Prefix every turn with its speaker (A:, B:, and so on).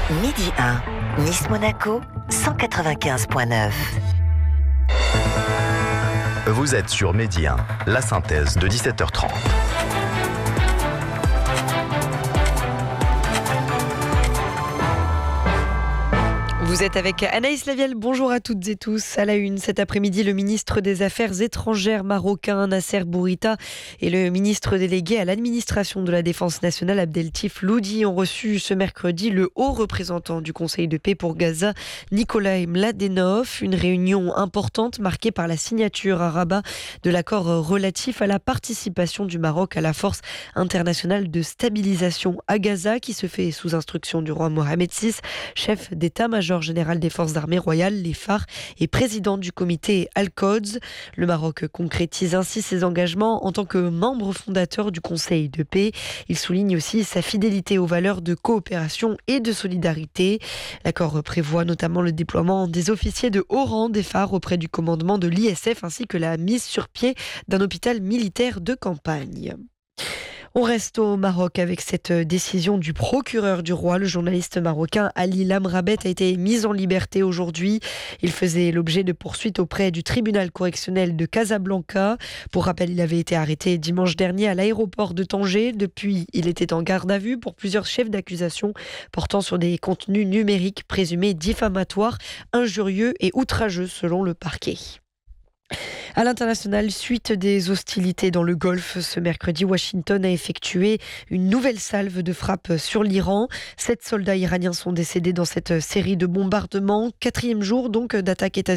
A: Midi 1, Nice-Monaco, 195.9.
B: Vous êtes sur Midi 1, la synthèse de 17h30.
C: Vous êtes avec Anaïs Lavielle, bonjour à toutes et tous. À la une, cet après-midi, le ministre des Affaires étrangères marocain Nasser Bourita et le ministre délégué à l'administration de la Défense nationale Abdeltif Loudi ont reçu ce mercredi le haut représentant du Conseil de paix pour Gaza, Nikolai Mladenov. Une réunion importante marquée par la signature à Rabat de l'accord relatif à la participation du Maroc à la force internationale de stabilisation à Gaza qui se fait sous instruction du roi Mohamed VI, chef d'état-major général des forces armées royales, les phares, et président du comité Al-Quds. Le Maroc concrétise ainsi ses engagements en tant que membre fondateur du Conseil de paix. Il souligne aussi sa fidélité aux valeurs de coopération et de solidarité. L'accord prévoit notamment le déploiement des officiers de haut rang des phares auprès du commandement de l'ISF ainsi que la mise sur pied d'un hôpital militaire de campagne. On reste au Maroc avec cette décision du procureur du roi. Le journaliste marocain Ali Lamrabet a été mis en liberté aujourd'hui. Il faisait l'objet de poursuites auprès du tribunal correctionnel de Casablanca. Pour rappel, il avait été arrêté dimanche dernier à l'aéroport de Tanger. Depuis, il était en garde à vue pour plusieurs chefs d'accusation portant sur des contenus numériques présumés diffamatoires, injurieux et outrageux selon le parquet. À l'international, suite des hostilités dans le Golfe, ce mercredi, Washington a effectué une nouvelle salve de frappes sur l'Iran. 7 soldats iraniens sont décédés dans cette série de bombardements. 4e jour donc d'attaque états-unienne